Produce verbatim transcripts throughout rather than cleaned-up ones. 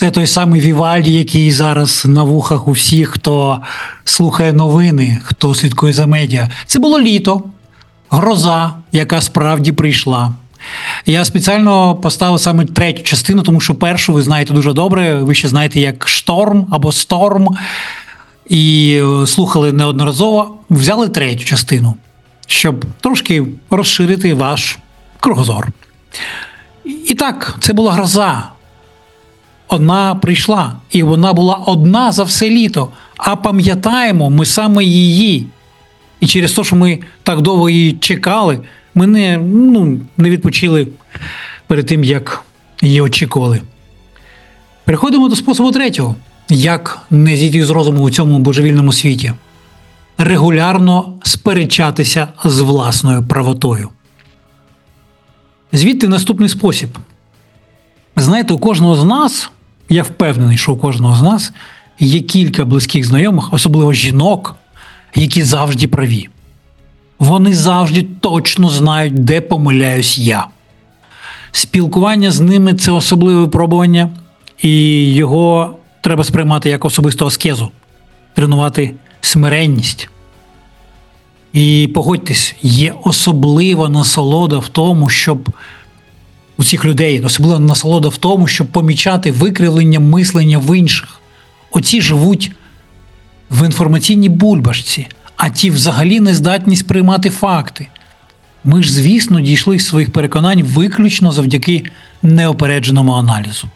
Це той самий Вівальді, який зараз на вухах у всіх, хто слухає новини, хто слідкує за медіа. Це було літо, гроза, яка справді прийшла. Я спеціально поставив саме третю частину, тому що першу ви знаєте дуже добре, ви ще знаєте як «Шторм» або «Сторм», і слухали неодноразово. Взяли третю частину, щоб трошки розширити ваш кругозор. І так, це була гроза. Одна прийшла, і вона була одна за все літо. А пам'ятаємо ми саме її. І через те, що ми так довго її чекали, ми не, ну, не відпочили перед тим, як її очікували. Переходимо до способу третього. Як не зійти з розуму у цьому божевільному світі? Регулярно сперечатися з власною правотою. Звідти наступний спосіб. Знаєте, у кожного з нас, я впевнений, що у кожного з нас є кілька близьких знайомих, особливо жінок, які завжди праві. Вони завжди точно знають, де помиляюсь я. Спілкування з ними – це особливе випробування, і його треба сприймати як особисту аскезу, тренувати смиренність. І погодьтесь, є особлива насолода в тому, щоб у цих людей, особлива насолода в тому, щоб помічати викривлення мислення в інших. Оці живуть в інформаційній бульбашці, а ті взагалі не здатні сприймати факти. Ми ж, звісно, дійшли своїх переконань виключно завдяки неопередженому аналізу.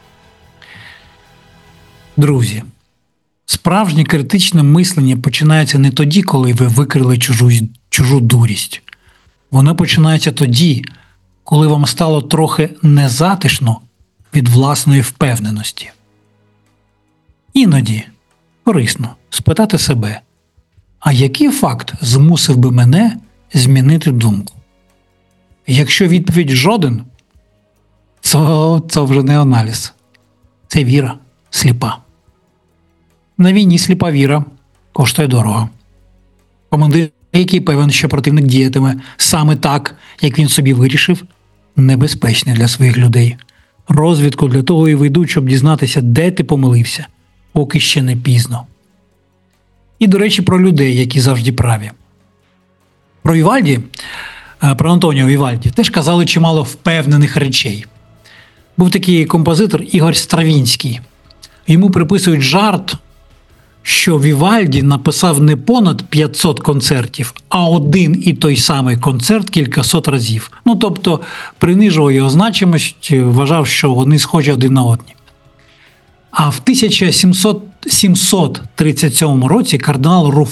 Друзі, справжнє критичне мислення починається не тоді, коли ви викрили чужу, чужу дурість. Воно починається тоді, коли вам стало трохи незатишно від власної впевненості. Іноді корисно спитати себе, а який факт змусив би мене змінити думку? Якщо відповідь жоден, то це вже не аналіз. Це віра сліпа. На війні сліпа віра коштує дорого. Командир, який певен, що противник діятиме саме так, як він собі вирішив, небезпечний для своїх людей. Розвідку для того і ведуть, щоб дізнатися, де ти помилився, поки ще не пізно. І, до речі, про людей, які завжди праві. Про Вівальді, про Антоніо Вівальді, теж казали чимало впевнених речей. Був такий композитор Ігор Стравінський. Йому приписують жарт, що Вівальді написав не понад п'ятсот концертів, а один і той самий концерт кількасот разів. Ну, тобто, принижував його значимість, вважав, що вони схожі один на одні. А в тисяча сімсот тридцять сьомому році кардинал Руф